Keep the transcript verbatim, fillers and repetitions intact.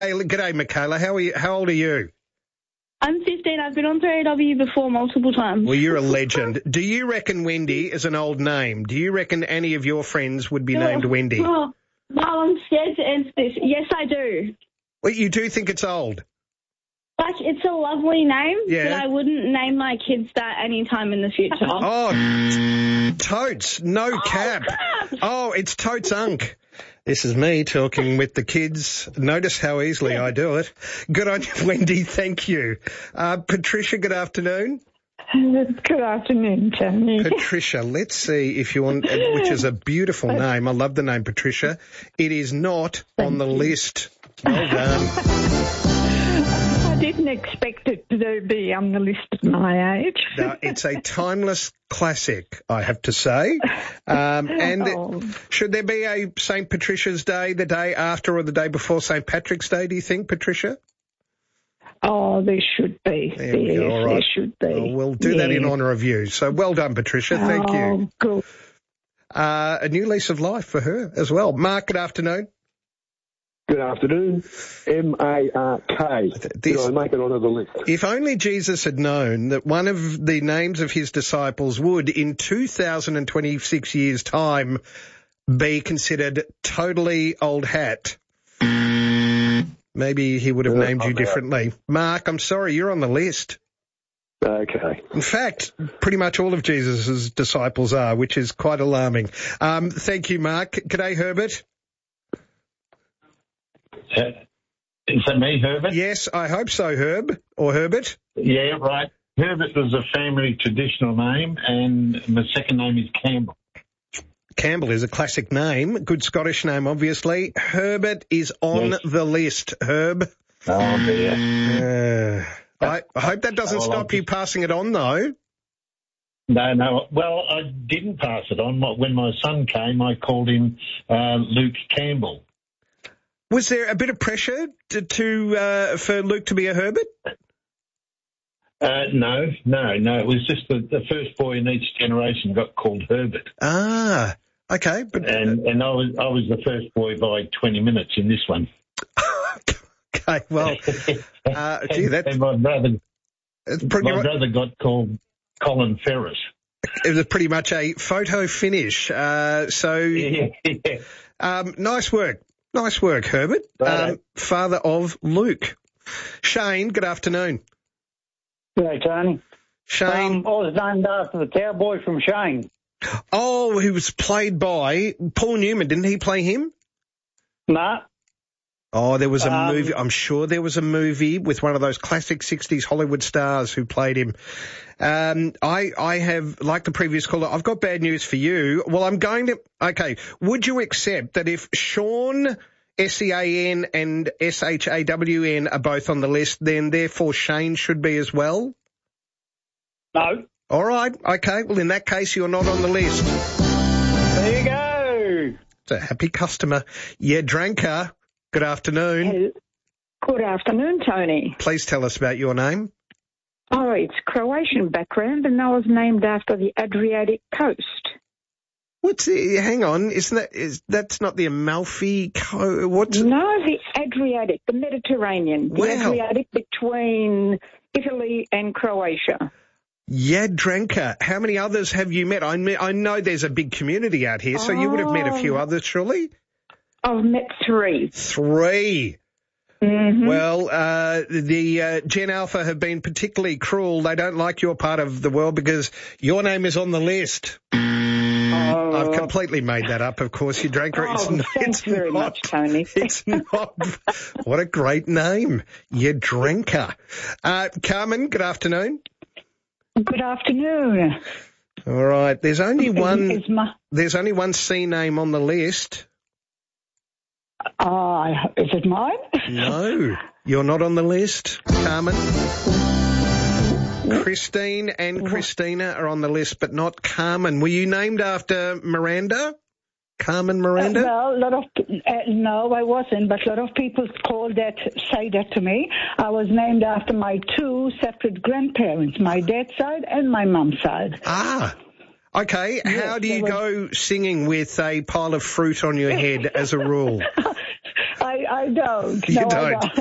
Hey, g'day, Michaela. How are you? How old are you? I'm fifteen. I've been on three A W before multiple times. Well, you're a legend. Do you reckon Wendy is an old name? Do you reckon any of your friends would be named Wendy? Oh, no, I'm scared to answer this. Yes, I do. Well, you do think it's old? Like, it's a lovely name, Yeah. but I wouldn't name my kids that any time in the future. Oh, totes. No cap. crap. Oh, it's totes unk. This is me talking with the kids. Notice how easily I do it. Good on you, Wendy. Thank you. Uh, Patricia, good afternoon. Good afternoon, Tony. Patricia, let's see if you want, which is a beautiful name. I love the name Patricia. It is not on the list. Well done. I didn't expect it to be on the list at my age. No, it's a timeless classic, I have to say. Um, and Oh. should there be a Saint Patricia's Day the day after or the day before Saint Patrick's Day, do you think, Patricia? Oh, there should be. There we yes, go. All right. there should be. Well, we'll do that in Yes. honour of you. So well done, Patricia. Thank oh, you. Good. Uh, a new lease of life for her as well. Mark, good afternoon. Good afternoon. M A R K. This- Did I make it onto the list? If only Jesus had known that one of the names of his disciples would, in two thousand twenty-six years' time, be considered totally old hat, maybe he would have Yeah, named you I'm out. differently. Mark, I'm sorry, you're on the list. Okay. In fact, pretty much all of Jesus' disciples are, which is quite alarming. Um, thank you, Mark. G'day, Herbert. Uh, Is that me, Herbert? Yes, I hope so, Herb, or Herbert. Yeah, right. Herbert was a family traditional name, and my second name is Campbell. Campbell is a classic name, good Scottish name, obviously. Herbert is on Yes. the list, Herb. Oh, dear. Uh, I, I hope that doesn't Oh, well, stop I'll you passing it on, though. No, no. Well, I didn't pass it on. When my son came, I called him uh, Luke Campbell. Was there a bit of pressure to, to uh, for Luke to be a Herbert? Uh, no, no, no. It was just the, the first boy in each generation got called Herbert. Ah, okay. But And and I was I was the first boy by twenty minutes in this one. okay, well, uh, gee, and, that's, and my brother, that's pretty my much, brother got called Colin Ferris. it was pretty much a photo finish. Uh, so, Yeah, yeah. um, nice work. Nice work, Herbert. Righto. Um, father of Luke. Shane, good afternoon. G'day, Tony. Shane, Um, I was named after the cowboy from Shane. oh, he was played by Paul Newman. Didn't he play him? No, Oh, there was a Um, movie. I'm sure there was a movie with one of those classic sixties Hollywood stars who played him. Um, I, I have, like the previous caller, I've got bad news for you. Well, I'm going to, okay, would you accept that if Sean, S E A N and S H A W N are both on the list, then therefore Shane should be as well? no. All right, okay, well in that case you're not on the list. There you go. It's a happy customer. Yedranka, good afternoon. Good afternoon, Tony. Please tell us about your name. Oh, it's Croatian background, and I was named after the Adriatic coast. What's the, hang on, isn't that, is, that's not the Amalfi Co, what's, No, the Adriatic, the Mediterranean, the Wow. Adriatic between Italy and Croatia. Yadranka. How many others have you met? I, me- I know there's a big community out here, so you would have met a few Oh. others, surely? I've met three. Three. Mm-hmm. Well, uh, the uh, Gen Alpha have been particularly cruel. They don't like your part of the world because your name is on the list. Oh, I've completely made that up, of course. Yadranka. It's oh, not, thanks it's very not, much, Tony. It's not. What a great name. Yadranka. Uh, Carmen, good afternoon. Good afternoon. All right. There's only one. Is my, There's only one C name on the list. uh, is it mine? No, you're not on the list, Carmen. Christine and Christina are on the list, but not Carmen. Were you named after Miranda? Carmen Miranda? Uh, well, a lot of uh, no, I wasn't, but a lot of people call that, say that to me. I was named after my two separate grandparents, my dad's side and my mum's side. Ah, okay. How do you there go singing with a pile of fruit on your head as a rule? I, I don't. You no, I don't. don't.